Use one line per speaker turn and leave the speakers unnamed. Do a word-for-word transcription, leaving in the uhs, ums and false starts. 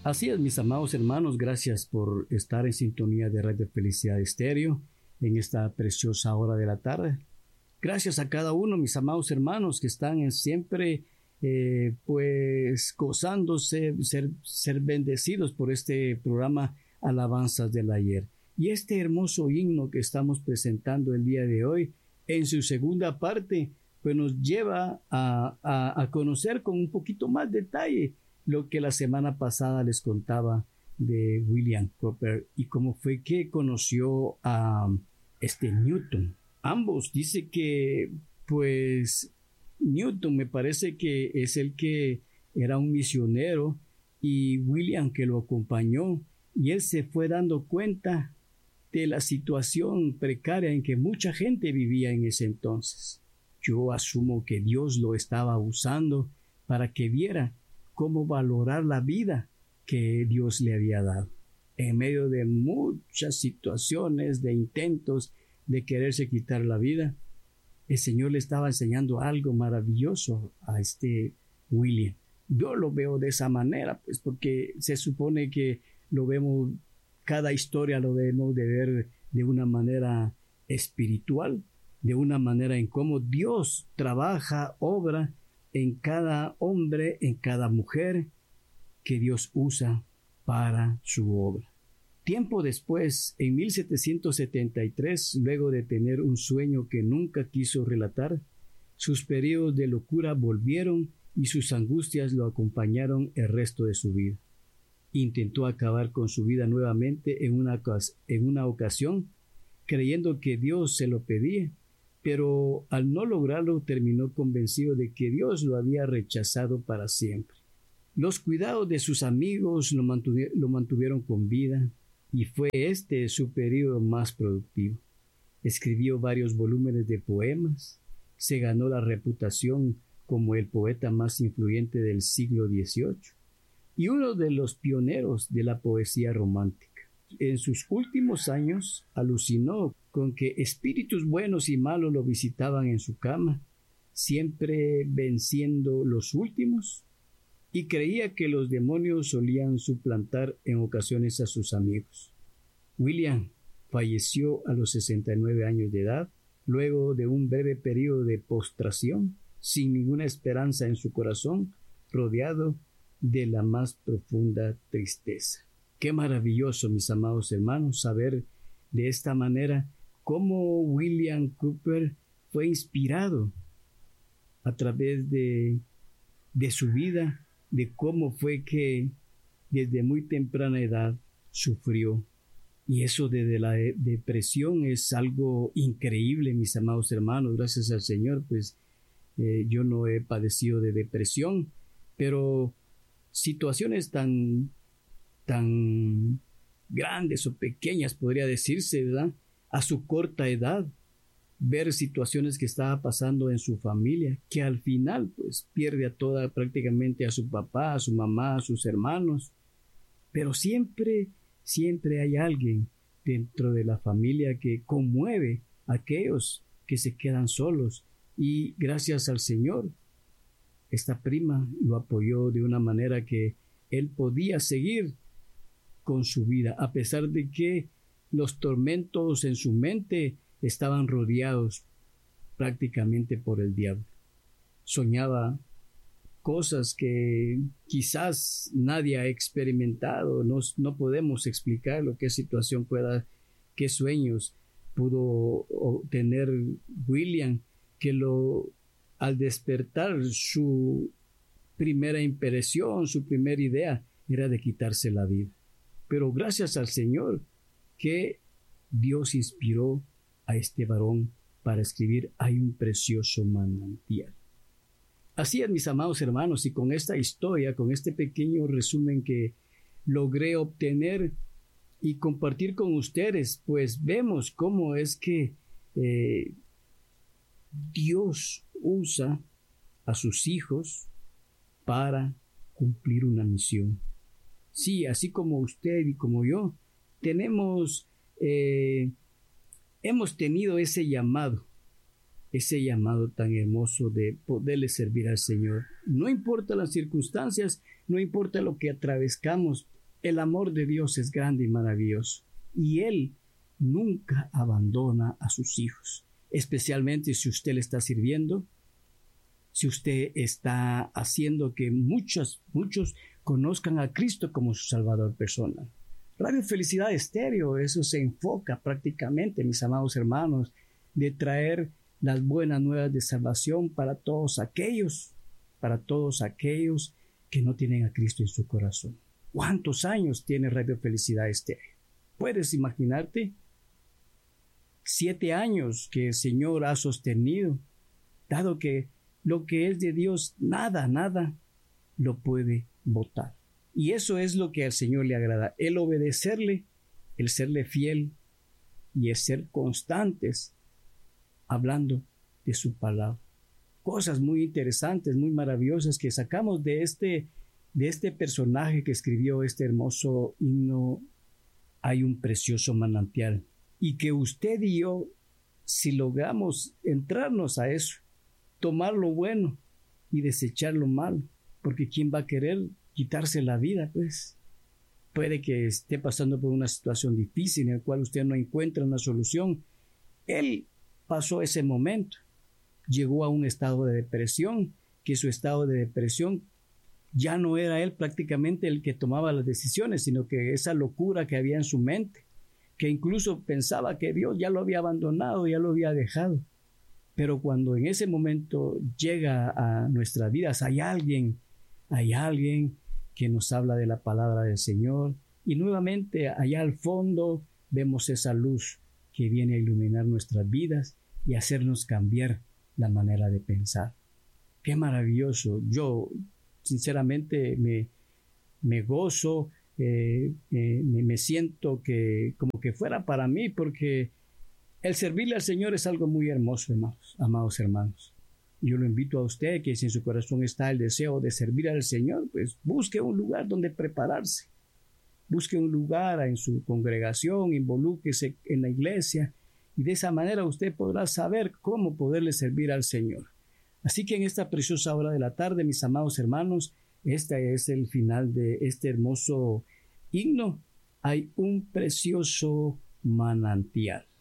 Así es, mis amados hermanos, gracias por estar en sintonía de Radio Felicidad Estéreo en esta preciosa hora de la tarde. Gracias a cada uno, mis amados hermanos, que están en siempre eh, pues gozándose, ser, ser bendecidos por este programa Alabanzas del Ayer. Y este hermoso himno que estamos presentando el día de hoy, en su segunda parte, pues nos lleva a, a, a conocer con un poquito más detalle lo que la semana pasada les contaba de William Cowper y cómo fue que conoció a este Newton. Ambos dice que pues Newton me parece que es el que era un misionero y William que lo acompañó, y él se fue dando cuenta de la situación precaria en que mucha gente vivía en ese entonces. Yo asumo que Dios lo estaba usando para que viera cómo valorar la vida que Dios le había dado. En medio de muchas situaciones, de intentos de quererse quitar la vida, el Señor le estaba enseñando algo maravilloso a este William. Yo lo veo de esa manera, pues porque se supone que lo vemos, cada historia lo debemos de ver de una manera espiritual, de una manera en cómo Dios trabaja, obra en cada hombre, en cada mujer que Dios usa para su obra. Tiempo después, en mil setecientos setenta y tres, luego de tener un sueño que nunca quiso relatar, sus periodos de locura volvieron y sus angustias lo acompañaron el resto de su vida. Intentó acabar con su vida nuevamente en una, en una ocasión, creyendo que Dios se lo pedía, pero al no lograrlo terminó convencido de que Dios lo había rechazado para siempre. Los cuidados de sus amigos lo, mantuvi- lo mantuvieron con vida y fue este su periodo más productivo. Escribió varios volúmenes de poemas, se ganó la reputación como el poeta más influyente del siglo dieciocho y uno de los pioneros de la poesía romántica. En sus últimos años alucinó con que espíritus buenos y malos lo visitaban en su cama, siempre venciendo los últimos, y creía que los demonios solían suplantar en ocasiones a sus amigos. William falleció a los sesenta y nueve años de edad, luego de un breve periodo de postración, sin ninguna esperanza en su corazón, rodeado de la más profunda tristeza. Qué maravilloso, mis amados hermanos, saber de esta manera cómo William Cowper fue inspirado a través de, de su vida, de cómo fue que desde muy temprana edad sufrió. Y eso de la de- depresión es algo increíble, mis amados hermanos. Gracias al Señor, pues eh, yo no he padecido de depresión, pero situaciones tan tan grandes o pequeñas, podría decirse, ¿verdad? A su corta edad, ver situaciones que estaba pasando en su familia, que al final, pues, pierde a toda, prácticamente a su papá, a su mamá, a sus hermanos. Pero siempre, siempre hay alguien dentro de la familia que conmueve a aquellos que se quedan solos. Y gracias al Señor, esta prima lo apoyó de una manera que él podía seguir con su vida, a pesar de que los tormentos en su mente estaban rodeados prácticamente por el diablo. Soñaba cosas que quizás nadie ha experimentado, no, no podemos explicar lo que situación pueda, qué sueños pudo tener William, que lo, al despertar, su primera impresión, su primera idea era de quitarse la vida. Pero gracias al Señor que Dios inspiró a este varón para escribir Hay un precioso manantial. Así es, mis amados hermanos, y con esta historia, con este pequeño resumen que logré obtener y compartir con ustedes, pues vemos cómo es que eh, Dios usa a sus hijos para cumplir una misión. Sí, así como usted y como yo, tenemos, eh, hemos tenido ese llamado, ese llamado tan hermoso de poderle servir al Señor. No importa las circunstancias, no importa lo que atravescamos, El amor de Dios es grande y maravilloso, y Él nunca abandona a sus hijos, especialmente si usted le está sirviendo, si usted está haciendo que muchos, muchos conozcan a Cristo como su Salvador personal. Radio Felicidad Estéreo, eso se enfoca prácticamente, mis amados hermanos, de traer las buenas nuevas de salvación para todos aquellos, para todos aquellos que no tienen a Cristo en su corazón. ¿Cuántos años tiene Radio Felicidad Estéreo? ¿Puedes imaginarte? Siete años que el Señor ha sostenido, dado que lo que es de Dios, nada, nada lo puede botar. Y eso es lo que al Señor le agrada, el obedecerle, el serle fiel y el ser constantes hablando de su palabra. Cosas muy interesantes, muy maravillosas que sacamos de este, de este personaje que escribió este hermoso himno. Hay un precioso manantial, y que usted y yo, si logramos entrarnos a eso, tomar lo bueno y desechar lo malo, porque ¿quién va a querer quitarse la vida? Pues puede que esté pasando por una situación difícil en la cual usted no encuentra una solución. Él pasó ese momento, llegó a un estado de depresión, que su estado de depresión ya no era él prácticamente el que tomaba las decisiones, sino que esa locura que había en su mente, que incluso pensaba que Dios ya lo había abandonado, ya lo había dejado. Pero cuando en ese momento llega a nuestras vidas, hay alguien, hay alguien que nos habla de la palabra del Señor, y nuevamente allá al fondo vemos esa luz que viene a iluminar nuestras vidas y hacernos cambiar la manera de pensar. ¡Qué maravilloso! Yo sinceramente me, me gozo, eh, eh, me, me siento que como que fuera para mí, porque el servirle al Señor es algo muy hermoso, hermanos, amados hermanos. Yo lo invito a usted que si en su corazón está el deseo de servir al Señor, pues busque un lugar donde prepararse. Busque un lugar en su congregación, involúquese en la iglesia, y de esa manera usted podrá saber cómo poderle servir al Señor. Así que en esta preciosa hora de la tarde, mis amados hermanos, este es el final de este hermoso himno. Hay un precioso manantial.